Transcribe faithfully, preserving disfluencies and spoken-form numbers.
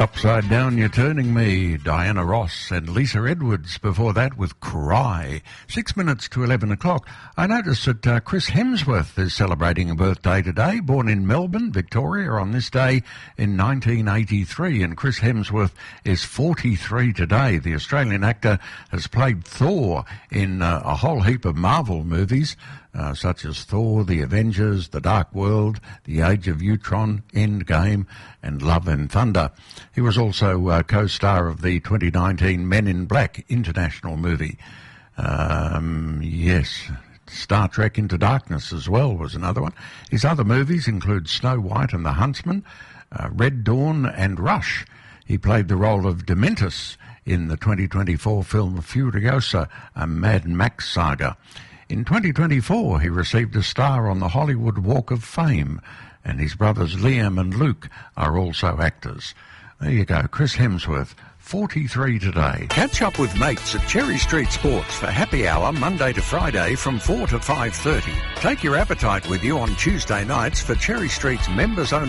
Upside Down, You're Turning Me, Diana Ross and Lisa Edwards. Before that with Cry. Six minutes to eleven o'clock. I noticed that uh, Chris Hemsworth is celebrating a birthday today. Born in Melbourne, Victoria, on this day in nineteen eighty-three. And Chris Hemsworth is forty-three today. The Australian actor has played Thor in uh, a whole heap of Marvel movies, Uh, such as Thor, The Avengers, The Dark World, The Age of Ultron, Endgame, and Love and Thunder. He was also uh, co-star of the twenty nineteen Men in Black international movie. Um, yes, Star Trek Into Darkness as well was another one. His other movies include Snow White and the Huntsman, uh, Red Dawn, and Rush. He played the role of Dementus in the twenty twenty-four film Furiosa, a Mad Max saga. In twenty twenty-four, he received a star on the Hollywood Walk of Fame, and his brothers Liam and Luke are also actors. There you go, Chris Hemsworth, forty-three today. Catch up with mates at Cherry Street Sports for happy hour Monday to Friday from four to five thirty. Take your appetite with you on Tuesday nights for Cherry Street's members-only